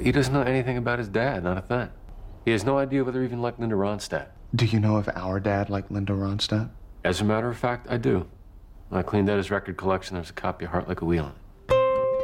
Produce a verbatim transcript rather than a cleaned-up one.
He doesn't know anything about his dad, not a thing. He has no idea whether he even liked Linda Ronstadt. Do you know if our dad liked Linda Ronstadt? As a matter of fact, I do. When I cleaned out his record collection, there's a copy of Heart Like a Wheelin'.